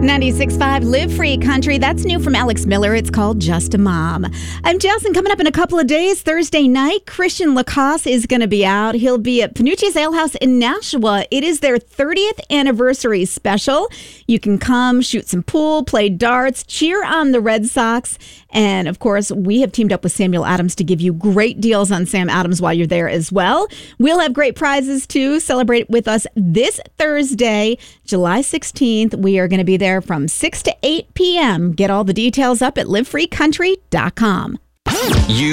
96.5 Live Free Country. That's new from Alex Miller. It's called Just a Mom. I'm Jess, and coming up in a couple of days, Thursday night, Christian Lacoste is going to be out. He'll be at Panucci's Ale House in Nashua. It is their 30th anniversary special. You can come, shoot some pool, play darts, cheer on the Red Sox. And, of course, we have teamed up with Samuel Adams to give you great deals on Sam Adams while you're there as well. We'll have great prizes, too. Celebrate with us this Thursday, July 16th. We are going to be there from 6 to 8 p.m. Get all the details up at livefreecountry.com. You